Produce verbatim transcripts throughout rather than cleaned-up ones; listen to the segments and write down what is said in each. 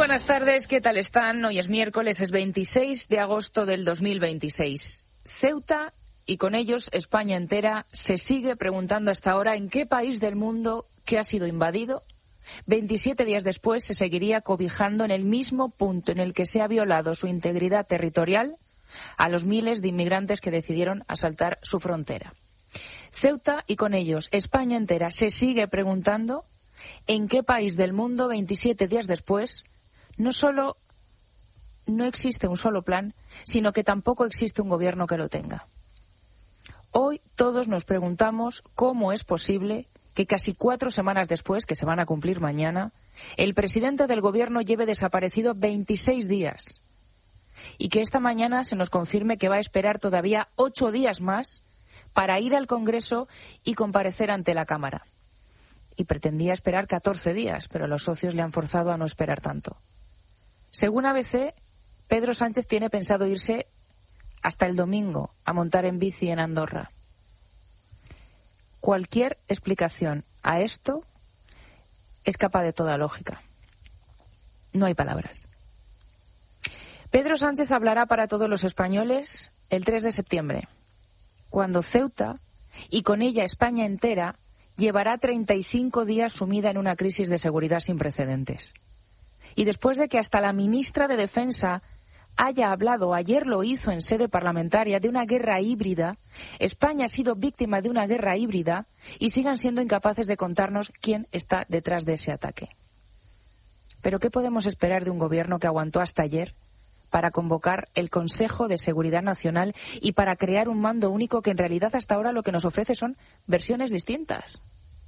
buenas tardes, ¿qué tal están? Hoy es miércoles, es veintiséis de agosto del dos mil veintiséis. Ceuta y con ellos España entera se sigue preguntando hasta ahora en qué país del mundo que ha sido invadido. veintisiete días después se seguiría cobijando en el mismo punto en el que se ha violado su integridad territorial a los miles de inmigrantes que decidieron asaltar su frontera. Ceuta y con ellos España entera se sigue preguntando en qué país del mundo, veintisiete días después, no solo no existe un solo plan, sino que tampoco existe un gobierno que lo tenga. Hoy todos nos preguntamos cómo es posible que casi cuatro semanas después, que se van a cumplir mañana, el presidente del gobierno lleve desaparecido veintiséis días y que esta mañana se nos confirme que va a esperar todavía ocho días más para ir al Congreso y comparecer ante la Cámara. Y pretendía esperar catorce días, pero los socios le han forzado a no esperar tanto. Según A B C, Pedro Sánchez tiene pensado irse hasta el domingo a montar en bici en Andorra. Cualquier explicación a esto escapa de toda lógica. No hay palabras. Pedro Sánchez hablará para todos los españoles el tres de septiembre, cuando Ceuta, y con ella España entera, llevará treinta y cinco días sumida en una crisis de seguridad sin precedentes. Y después de que hasta la ministra de Defensa haya hablado, ayer lo hizo en sede parlamentaria, de una guerra híbrida, España ha sido víctima de una guerra híbrida y sigan siendo incapaces de contarnos quién está detrás de ese ataque. ¿Pero qué podemos esperar de un gobierno que aguantó hasta ayer para convocar el Consejo de Seguridad Nacional y para crear un mando único que en realidad hasta ahora lo que nos ofrece son versiones distintas?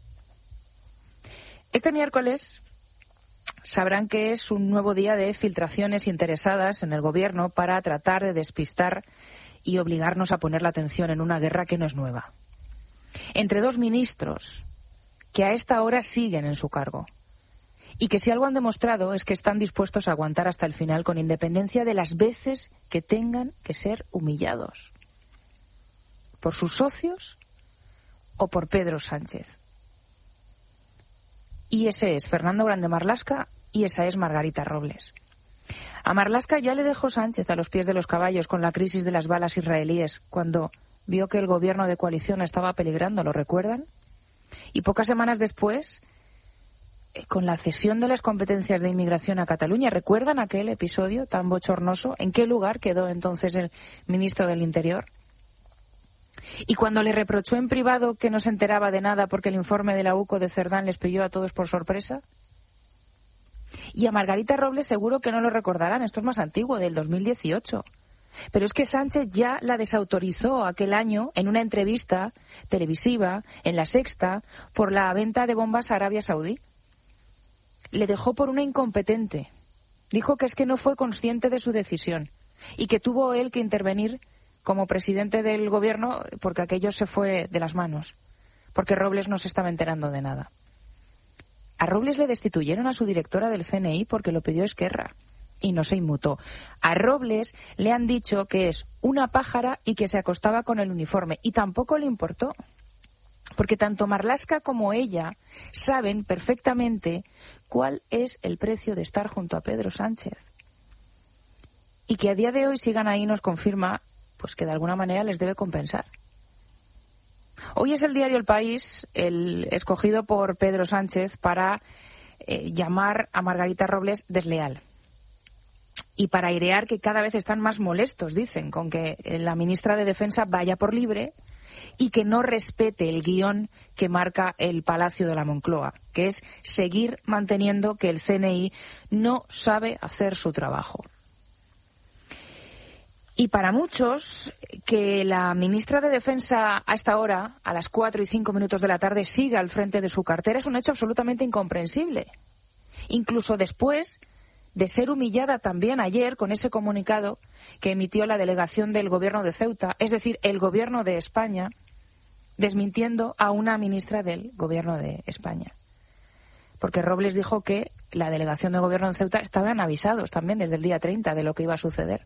Este miércoles sabrán que es un nuevo día de filtraciones interesadas en el gobierno para tratar de despistar y obligarnos a poner la atención en una guerra que no es nueva. Entre dos ministros que a esta hora siguen en su cargo y que si algo han demostrado es que están dispuestos a aguantar hasta el final con independencia de las veces que tengan que ser humillados por sus socios o por Pedro Sánchez. Y ese es Fernando Grande Marlaska y esa es Margarita Robles. A Marlaska ya le dejó Sánchez a los pies de los caballos con la crisis de las balas israelíes, cuando vio que el gobierno de coalición estaba peligrando, ¿lo recuerdan? Y pocas semanas después, con la cesión de las competencias de inmigración a Cataluña, ¿recuerdan aquel episodio tan bochornoso? ¿En qué lugar quedó entonces el ministro del Interior? Y cuando le reprochó en privado que no se enteraba de nada porque el informe de la U C O de Cerdán les pilló a todos por sorpresa. Y a Margarita Robles seguro que no lo recordarán, esto es más antiguo, del dos mil dieciocho. Pero es que Sánchez ya la desautorizó aquel año en una entrevista televisiva en La Sexta por la venta de bombas a Arabia Saudí. Le dejó por una incompetente. Dijo que es que no fue consciente de su decisión y que tuvo él que intervenir como presidente del gobierno porque aquello se fue de las manos, porque Robles no se estaba enterando de nada. A Robles le destituyeron a su directora del C N I porque lo pidió Esquerra y no se inmutó. A Robles le han dicho que es una pájara y que se acostaba con el uniforme y tampoco le importó, porque tanto Marlaska como ella saben perfectamente cuál es el precio de estar junto a Pedro Sánchez. Y que a día de hoy sigan ahí nos confirma pues que de alguna manera les debe compensar. Hoy es el diario El País, el escogido por Pedro Sánchez para eh, llamar a Margarita Robles desleal y para airear que cada vez están más molestos, dicen, con que la ministra de Defensa vaya por libre y que no respete el guión que marca el Palacio de la Moncloa, que es seguir manteniendo que el C N I no sabe hacer su trabajo. Y para muchos, que la ministra de Defensa a esta hora, a las cuatro y cinco minutos de la tarde, siga al frente de su cartera es un hecho absolutamente incomprensible. Incluso después de ser humillada también ayer con ese comunicado que emitió la delegación del gobierno de Ceuta, es decir, el gobierno de España, desmintiendo a una ministra del gobierno de España. Porque Robles dijo que la delegación del gobierno de Ceuta estaban avisados también desde el día treinta de lo que iba a suceder.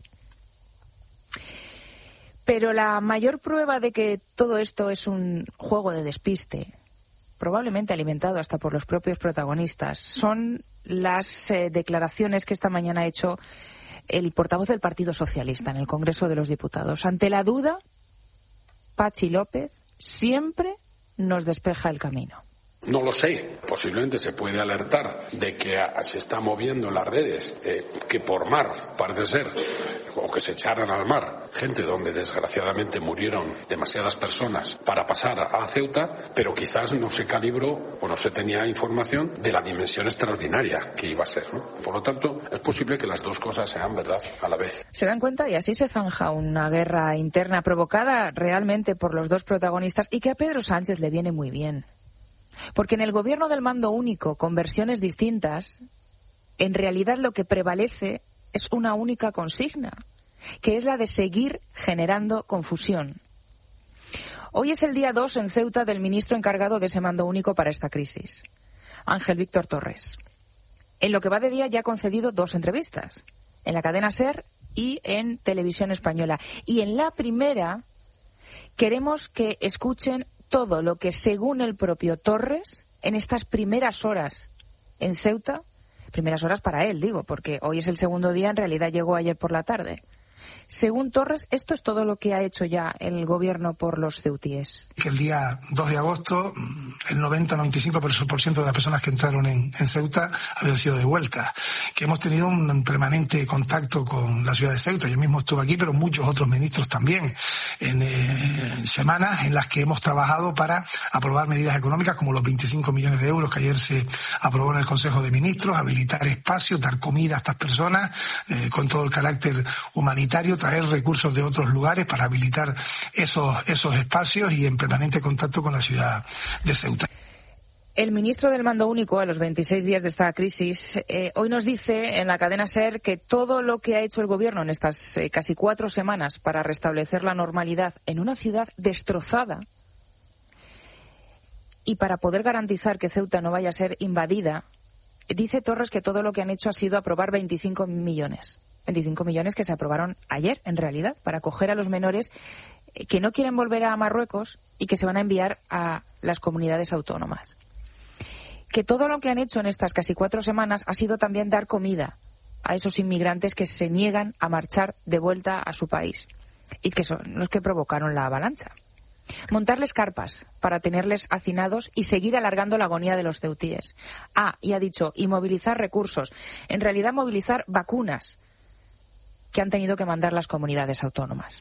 Pero la mayor prueba de que todo esto es un juego de despiste, probablemente alimentado hasta por los propios protagonistas, son las eh, declaraciones que esta mañana ha hecho el portavoz del Partido Socialista en el Congreso de los Diputados. Ante la duda, Patxi López siempre nos despeja el camino. No lo sé, posiblemente se puede alertar de que se está moviendo en las redes, eh, que por mar, parece ser, o que se echaran al mar, gente donde desgraciadamente murieron demasiadas personas para pasar a Ceuta, pero quizás no se calibró o no se tenía información de la dimensión extraordinaria que iba a ser, ¿no? Por lo tanto, es posible que las dos cosas sean verdad a la vez. Se dan cuenta y así se zanja una guerra interna provocada realmente por los dos protagonistas y que a Pedro Sánchez le viene muy bien. Porque en el gobierno del mando único, con versiones distintas, en realidad lo que prevalece es una única consigna, que es la de seguir generando confusión. Hoy es el día dos en Ceuta del ministro encargado de ese mando único para esta crisis, Ángel Víctor Torres. En lo que va de día ya ha concedido dos entrevistas, en la cadena SER y en Televisión Española. Y en la primera queremos que escuchen todo lo que, según el propio Torres, en estas primeras horas en Ceuta, primeras horas para él, digo, porque hoy es el segundo día, en realidad llegó ayer por la tarde. Según Torres, esto es todo lo que ha hecho ya el gobierno por los ceutíes. Que el día dos de agosto el noventa a noventa y cinco por ciento de las personas que entraron en, en Ceuta habían sido devueltas. Que hemos tenido un permanente contacto con la ciudad de Ceuta. Yo mismo estuve aquí, pero muchos otros ministros también. En, eh, en semanas en las que hemos trabajado para aprobar medidas económicas como los veinticinco millones de euros que ayer se aprobó en el Consejo de Ministros, habilitar espacios, dar comida a estas personas eh, con todo el carácter humanitario, traer recursos de otros lugares para habilitar esos, esos espacios y en permanente contacto con la ciudad de Ceuta. El ministro del Mando Único, a los veintiséis días de esta crisis, eh, hoy nos dice en la cadena SER que todo lo que ha hecho el gobierno en estas eh, casi cuatro semanas para restablecer la normalidad en una ciudad destrozada y para poder garantizar que Ceuta no vaya a ser invadida, dice Torres que todo lo que han hecho ha sido aprobar veinticinco millones. veinticinco millones que se aprobaron ayer, en realidad, para acoger a los menores que no quieren volver a Marruecos y que se van a enviar a las comunidades autónomas. Que todo lo que han hecho en estas casi cuatro semanas ha sido también dar comida a esos inmigrantes que se niegan a marchar de vuelta a su país y que son los que provocaron la avalancha. Montarles carpas para tenerles hacinados y seguir alargando la agonía de los ceutíes. Ah, y ha dicho, y movilizar recursos. En realidad, movilizar vacunas que han tenido que mandar las comunidades autónomas.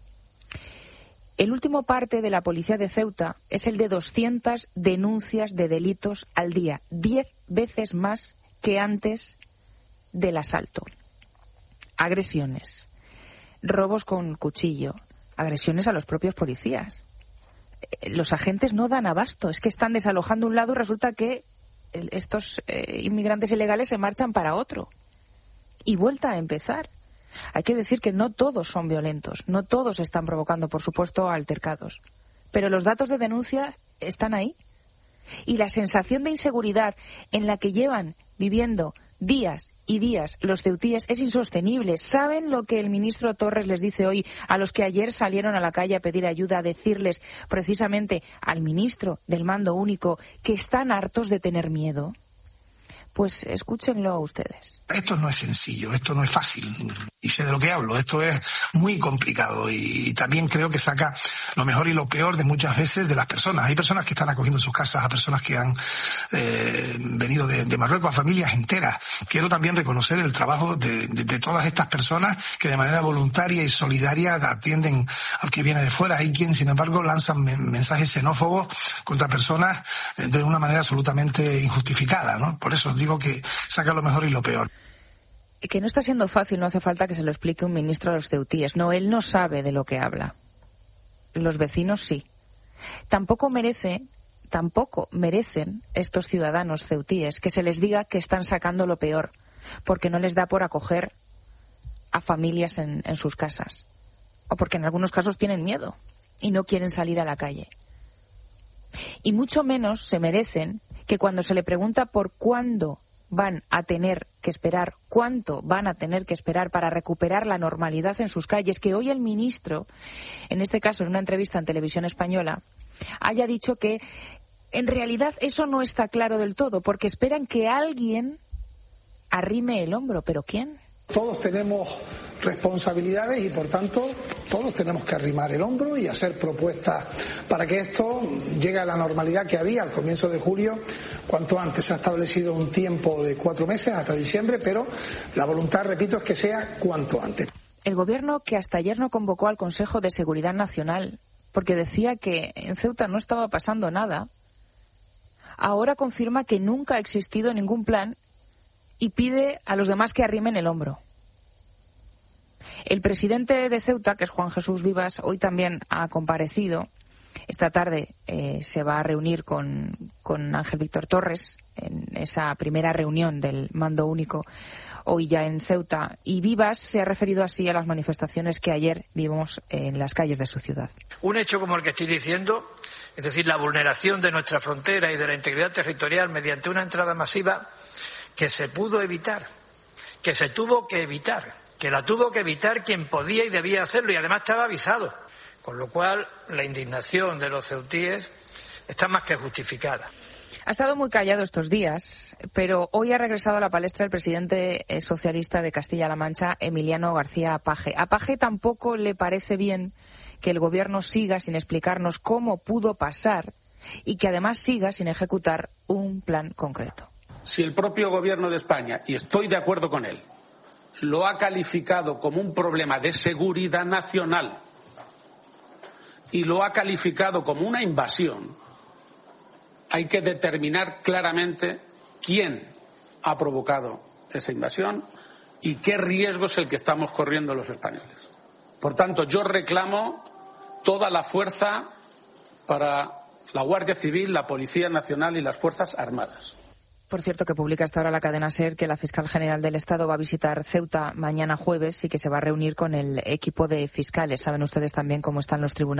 El último parte de la policía de Ceuta es el de doscientas denuncias de delitos al día, diez veces más que antes del asalto. Agresiones, robos con cuchillo, agresiones a los propios policías. Los agentes no dan abasto, es que están desalojando un lado y resulta que estos eh, inmigrantes ilegales se marchan para otro. Y vuelta a empezar. Hay que decir que no todos son violentos, no todos están provocando, por supuesto, altercados. Pero los datos de denuncia están ahí. Y la sensación de inseguridad en la que llevan viviendo días y días los ceutíes es insostenible. ¿Saben lo que el ministro Torres les dice hoy a los que ayer salieron a la calle a pedir ayuda, a decirles precisamente al ministro del Mando Único que están hartos de tener miedo? Pues escúchenlo ustedes. Esto no es sencillo, esto no es fácil, y sé de lo que hablo, esto es muy complicado y también creo que saca lo mejor y lo peor de muchas veces de las personas. Hay personas que están acogiendo en sus casas a personas que han eh, venido de, de Marruecos, a familias enteras. Quiero también reconocer el trabajo de, de, de todas estas personas que de manera voluntaria y solidaria atienden al que viene de fuera. Hay quien, sin embargo, lanzan mensajes xenófobos contra personas de una manera absolutamente injustificada, ¿no? Por eso digo que saca lo mejor y lo peor. Que no está siendo fácil, no hace falta que se lo explique un ministro a los ceutíes. No, él no sabe de lo que habla. Los vecinos sí. Tampoco merece, tampoco merecen estos ciudadanos ceutíes que se les diga que están sacando lo peor, porque no les da por acoger a familias en, en sus casas. O porque en algunos casos tienen miedo y no quieren salir a la calle. Y mucho menos se merecen que cuando se le pregunta por cuándo van a tener que esperar, cuánto van a tener que esperar para recuperar la normalidad en sus calles, que hoy el ministro, en este caso en una entrevista en Televisión Española, haya dicho que en realidad eso no está claro del todo, porque esperan que alguien arrime el hombro. ¿Pero quién? Todos tenemos responsabilidades y, por tanto, todos tenemos que arrimar el hombro y hacer propuestas para que esto llegue a la normalidad que había al comienzo de julio cuanto antes. Se ha establecido un tiempo de cuatro meses hasta diciembre, pero la voluntad, repito, es que sea cuanto antes. El Gobierno, que hasta ayer no convocó al Consejo de Seguridad Nacional porque decía que en Ceuta no estaba pasando nada, ahora confirma que nunca ha existido ningún plan y pide a los demás que arrimen el hombro. El presidente de Ceuta, que es Juan Jesús Vivas, hoy también ha comparecido. Esta tarde eh, se va a reunir con, con Ángel Víctor Torres en esa primera reunión del mando único hoy ya en Ceuta. Y Vivas se ha referido así a las manifestaciones que ayer vimos en las calles de su ciudad. Un hecho como el que estoy diciendo, es decir, la vulneración de nuestra frontera y de la integridad territorial mediante una entrada masiva que se pudo evitar, que se tuvo que evitar, que la tuvo que evitar quien podía y debía hacerlo y además estaba avisado. Con lo cual, la indignación de los ceutíes está más que justificada. Ha estado muy callado estos días, pero hoy ha regresado a la palestra el presidente socialista de Castilla-La Mancha, Emiliano García Paje. A Paje tampoco le parece bien que el Gobierno siga sin explicarnos cómo pudo pasar y que además siga sin ejecutar un plan concreto. Si el propio Gobierno de España, y estoy de acuerdo con él, lo ha calificado como un problema de seguridad nacional y lo ha calificado como una invasión, hay que determinar claramente quién ha provocado esa invasión y qué riesgo es el que estamos corriendo los españoles. Por tanto, yo reclamo toda la fuerza para la Guardia Civil, la Policía Nacional y las Fuerzas Armadas. Por cierto, que publica hasta ahora la cadena SER que la fiscal general del Estado va a visitar Ceuta mañana jueves y que se va a reunir con el equipo de fiscales. Saben ustedes también cómo están los tribunales.